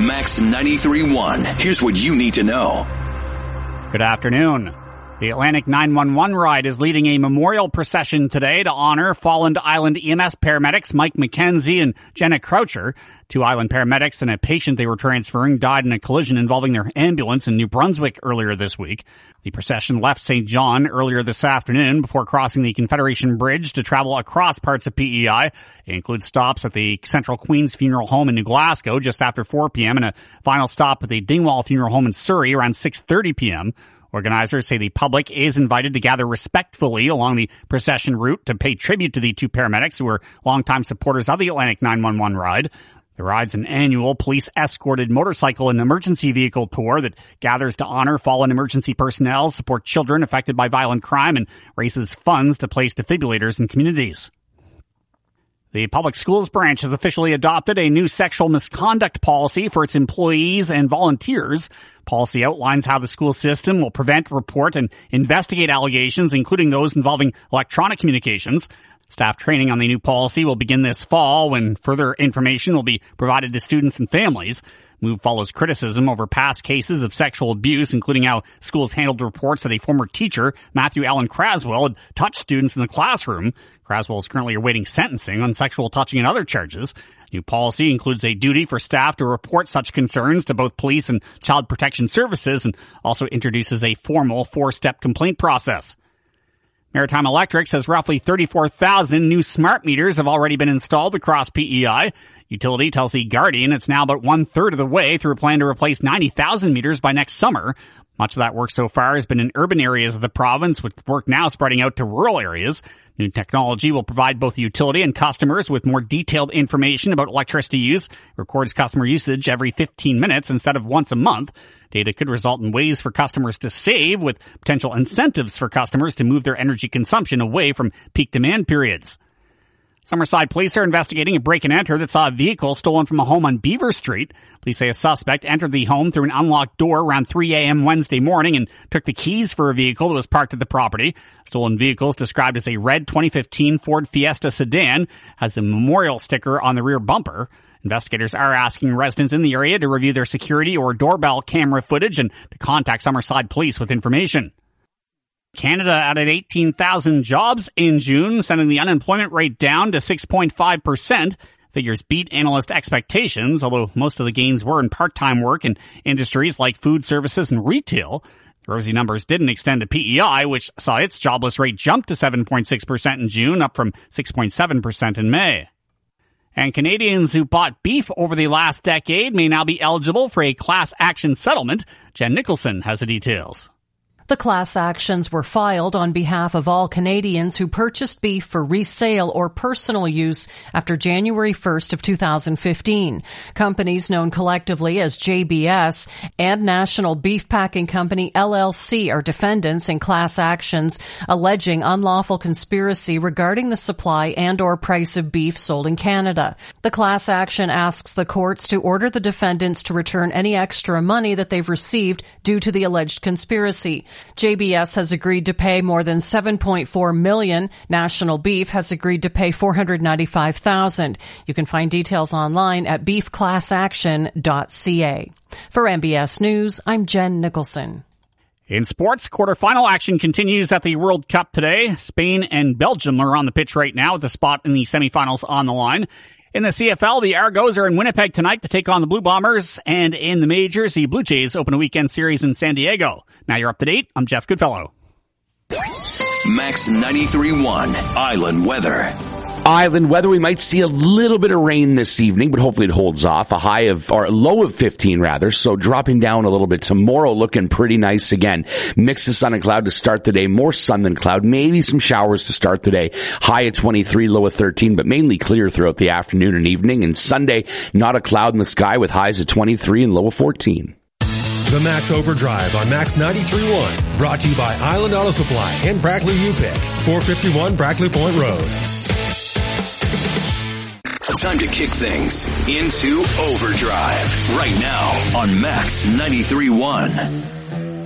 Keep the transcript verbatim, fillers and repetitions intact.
Max ninety-three point one. Here's what you need to know. Good afternoon. The Atlantic nine one one ride is leading a memorial procession today to honor fallen Island E M S paramedics Mike McKenzie and Jenna Croucher. Two island paramedics and a patient they were transferring died in a collision involving their ambulance in New Brunswick earlier this week. The procession left Saint John earlier this afternoon before crossing the Confederation Bridge to travel across parts of P E I. It includes stops at the Central Queen's Funeral Home in New Glasgow just after four p.m. and a final stop at the Dingwall Funeral Home in Surrey around six thirty p.m. Organizers say the public is invited to gather respectfully along the procession route to pay tribute to the two paramedics who were longtime supporters of the Atlantic nine one one ride. The ride's an annual police-escorted motorcycle and emergency vehicle tour that gathers to honor fallen emergency personnel, support children affected by violent crime, and raises funds to place defibrillators in communities. The Public Schools Branch has officially adopted a new sexual misconduct policy for its employees and volunteers. Policy outlines how the school system will prevent, report, and investigate allegations, including those involving electronic communications. Staff training on the new policy will begin this fall when further information will be provided to students and families. Move follows criticism over past cases of sexual abuse, including how schools handled reports that a former teacher, Matthew Allen Craswell, had touched students in the classroom. Craswell is currently awaiting sentencing on sexual touching and other charges. New policy includes a duty for staff to report such concerns to both police and child protection services, and also introduces a formal four-step complaint process. Maritime Electric says roughly thirty-four thousand new smart meters have already been installed across P E I. Utility tells The Guardian it's now about one-third of the way through a plan to replace ninety thousand meters by next summer. Much of that work so far has been in urban areas of the province, with work now spreading out to rural areas. New technology will provide both the utility and customers with more detailed information about electricity use. It records customer usage every fifteen minutes instead of once a month. Data could result in ways for customers to save, with potential incentives for customers to move their energy consumption away from peak demand periods. Summerside police are investigating a break-and-enter that saw a vehicle stolen from a home on Beaver Street. Police say a suspect entered the home through an unlocked door around three a.m. Wednesday morning and took the keys for a vehicle that was parked at the property. Stolen vehicle is described as a red twenty fifteen Ford Fiesta sedan, has a memorial sticker on the rear bumper. Investigators are asking residents in the area to review their security or doorbell camera footage and to contact Summerside Police with information. Canada added eighteen thousand jobs in June, sending the unemployment rate down to six point five percent. Figures beat analyst expectations, although most of the gains were in part-time work in industries like food services and retail. The rosy numbers didn't extend to P E I, which saw its jobless rate jump to seven point six percent in June, up from six point seven percent in May. And Canadians who bought beef over the last decade may now be eligible for a class action settlement. Jen Nicholson has the details. The class actions were filed on behalf of all Canadians who purchased beef for resale or personal use after January first of two thousand fifteen. Companies known collectively as J B S and National Beef Packing Company L L C are defendants in class actions alleging unlawful conspiracy regarding the supply and or price of beef sold in Canada. The class action asks the courts to order the defendants to return any extra money that they've received due to the alleged conspiracy. J B S has agreed to pay more than seven point four million dollars. National Beef has agreed to pay four hundred ninety-five thousand dollars. You can find details online at beef class action dot c a. For M B S News, I'm Jen Nicholson. In sports, quarterfinal action continues at the World Cup today. Spain and Belgium are on the pitch right now with a spot in the semifinals on the line. In the C F L, the Argos are in Winnipeg tonight to take on the Blue Bombers, and in the majors, the Blue Jays open a weekend series in San Diego. Now you're up to date. I'm Jeff Goodfellow. Max ninety-three point one Island Weather. Island weather, we might see a little bit of rain this evening, but hopefully it holds off. A high of, or a low of fifteen rather, so dropping down a little bit. Tomorrow looking pretty nice again. Mix of sun and cloud to start the day. More sun than cloud. Maybe some showers to start the day. High of twenty-three, low of thirteen, but mainly clear throughout the afternoon and evening. And Sunday, not a cloud in the sky with highs of twenty-three and low of fourteen. The Max Overdrive on Max ninety-three point one. Brought to you by Island Auto Supply and Brackley U P I C. four fifty-one Brackley Point Road. Time to kick things into overdrive right now on Max ninety-three point one.